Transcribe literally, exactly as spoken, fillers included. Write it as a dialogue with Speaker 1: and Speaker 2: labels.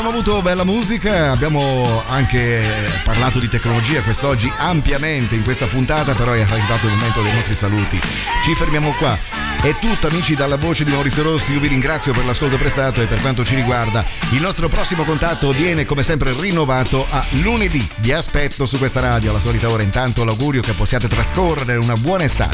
Speaker 1: abbiamo avuto bella musica, abbiamo anche parlato di tecnologia quest'oggi ampiamente in questa puntata, però è arrivato il momento dei nostri saluti. Ci fermiamo qua. È tutto, amici, dalla voce di Maurizio Rossi. Io vi ringrazio per l'ascolto prestato e per quanto ci riguarda il nostro prossimo contatto viene come sempre rinnovato a lunedì. Vi aspetto su questa radio alla solita ora. Intanto l'augurio che possiate trascorrere una buona estate.